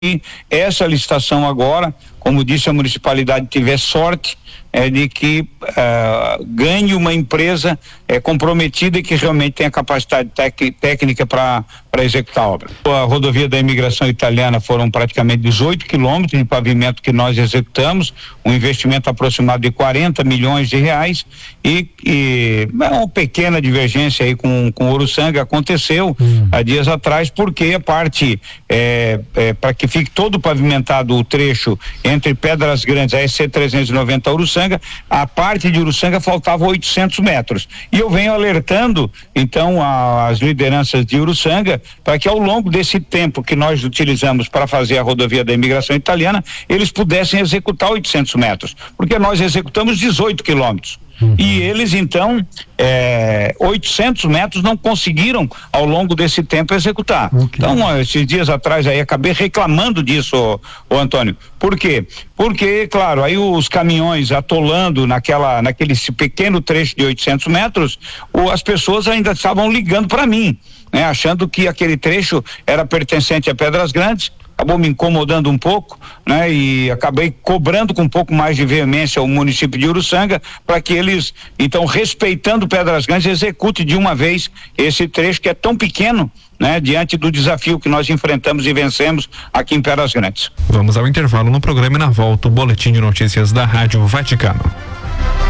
que essa licitação agora, como disse a municipalidade, tiver sorte de que ganhe uma empresa comprometida e que realmente tenha capacidade técnica para executar a obra. A rodovia da imigração italiana foram praticamente 18 quilômetros de pavimento que nós executamos, um investimento aproximado de 40 milhões de reais e uma pequena divergência aí com Uruçanga aconteceu há dias atrás, porque a parte para que fique todo pavimentado o trecho entre Pedras Grandes, a EC 390 Uruçanga, a parte de Uruçanga faltava 800 metros. E eu venho alertando, então, as lideranças de Uruçanga, para que ao longo desse tempo que nós utilizamos para fazer a rodovia da imigração italiana, eles pudessem executar 800 metros, porque nós executamos 18 quilômetros. E eles, então, 800 metros não conseguiram, ao longo desse tempo, executar. Então, esses dias atrás aí, acabei reclamando disso, ô Antônio. Por quê? Porque, claro, aí os caminhões atolando naquele pequeno trecho de 800 metros, as pessoas ainda estavam ligando para mim, né? Achando que aquele trecho era pertencente a Pedras Grandes. Acabou me incomodando um pouco, né? E acabei cobrando com um pouco mais de veemência o município de Uruçanga para que eles, então, respeitando Pedras Grandes, executem de uma vez esse trecho que é tão pequeno, né? Diante do desafio que nós enfrentamos e vencemos aqui em Pedras Grandes. Vamos ao intervalo no programa e na volta o boletim de notícias da Rádio Vaticano.